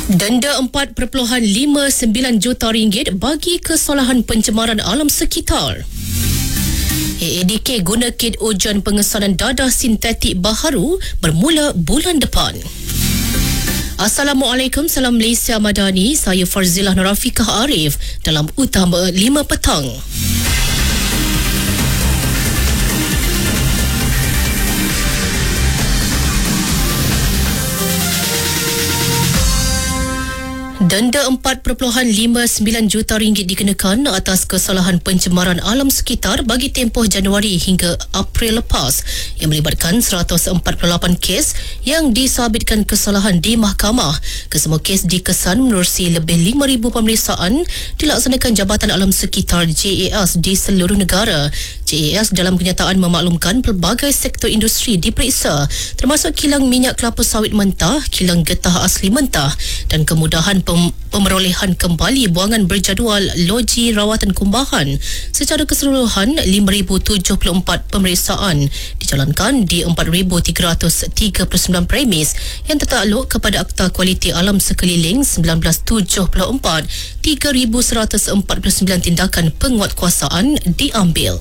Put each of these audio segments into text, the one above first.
Denda RM4.59 juta bagi kesalahan pencemaran alam sekitar. AADK guna kit ujian pengesanan dadah sintetik baharu bermula bulan depan. Assalamualaikum, salam Malaysia Madani. Saya Farzilah Nurafikah Arif dalam Utama 5 Petang. Denda RM4.59 juta dikenakan atas kesalahan pencemaran alam sekitar bagi tempoh Januari hingga April lepas yang melibatkan 148 kes yang disabitkan kesalahan di mahkamah. Kesemua kes dikesan menerusi lebih 5,000 pemeriksaan dilaksanakan Jabatan Alam Sekitar JAS di seluruh negara. JAS dalam kenyataan memaklumkan pelbagai sektor industri diperiksa termasuk kilang minyak kelapa sawit mentah, kilang getah asli mentah dan kemudahan pemerolehan kembali buangan berjadual loji rawatan kumbahan. Secara keseluruhan 5,074 pemeriksaan dijalankan di 4,339 premis yang tertakluk kepada Akta Kualiti Alam Sekeliling 1974. 3,149 tindakan penguatkuasaan diambil.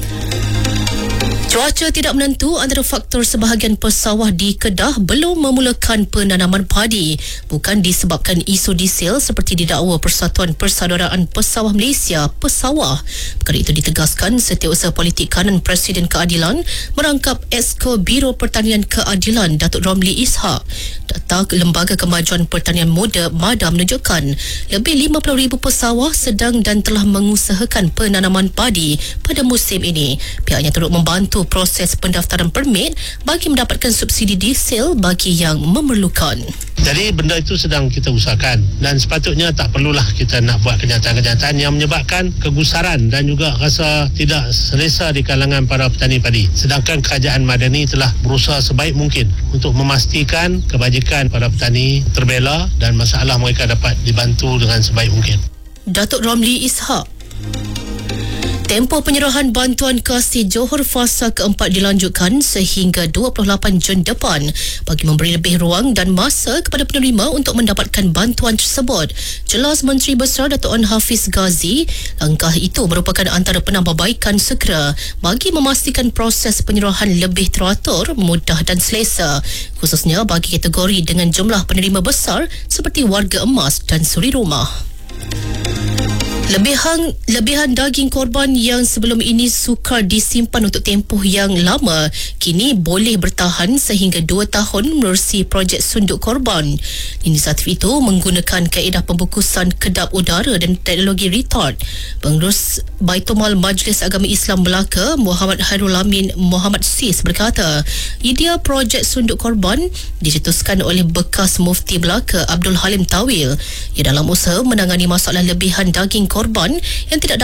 Cuaca tidak menentu antara faktor sebahagian pesawah di Kedah belum memulakan penanaman padi, bukan disebabkan isu diesel seperti didakwa Persatuan Persaudaraan Pesawah Malaysia Pesawah. Perkara itu ditegaskan Setiausaha Politik Kanan Presiden Keadilan merangkap Exco Biro Pertanian Keadilan Datuk Romli Ishak. Data Lembaga Kemajuan Pertanian Muda MADA menunjukkan lebih 50,000 pesawah sedang dan telah mengusahakan penanaman padi pada musim ini. Pihaknya turut membantu proses pendaftaran permit bagi mendapatkan subsidi diesel bagi yang memerlukan. Jadi benda itu sedang kita usahakan dan sepatutnya tak perlulah kita nak buat kenyataan-kenyataan yang menyebabkan kegusaran dan juga rasa tidak selesa di kalangan para petani padi. Sedangkan Kerajaan Madani telah berusaha sebaik mungkin untuk memastikan kebajikan para petani terbela dan masalah mereka dapat dibantu dengan sebaik mungkin. Datuk Romli Ishak. Tempoh penyerahan bantuan kasih Johor fasa keempat dilanjutkan sehingga 28 Jun depan bagi memberi lebih ruang dan masa kepada penerima untuk mendapatkan bantuan tersebut. Jelas Menteri Besar Datuk An Hafiz Ghazi, langkah itu merupakan antara penambahbaikan segera bagi memastikan proses penyerahan lebih teratur, mudah dan selesa, khususnya bagi kategori dengan jumlah penerima besar seperti warga emas dan suri rumah. Lebihan daging korban yang sebelum ini sukar disimpan untuk tempoh yang lama kini boleh bertahan sehingga 2 tahun menerusi projek sunduk korban. Inisiatif itu menggunakan kaedah pembungkusan kedap udara dan teknologi retard. Pengurus Baitumal Majlis Agama Islam Melaka Muhammad Hairul Amin Muhammad Sis berkata, idea projek sunduk korban dicetuskan oleh bekas Mufti Melaka Abdul Halim Tawil. Ia dalam usaha menangani masalah lebihan daging korban yang tidak